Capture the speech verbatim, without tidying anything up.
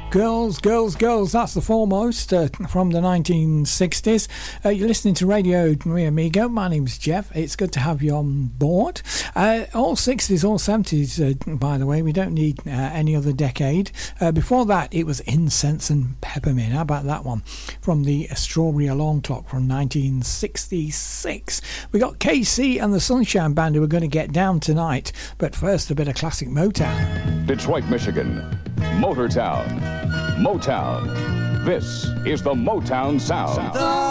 Girls, girls, girls, that's the foremost uh, from the nineteen sixties. Uh, you're listening to Radio Mi Amigo. My name's Jeff. It's good to have you on board. Uh, all sixties, all seventies, uh, by the way. We don't need uh, any other decade. Uh, before that, it was Incense and Peppermint. How about that one? From the Strawberry Alarm Clock from nineteen sixty-six. We got K C and the Sunshine Band who are going to get down tonight. But first, a bit of classic Motown. Detroit, Michigan. Motortown. Motown. This is the Motown sound.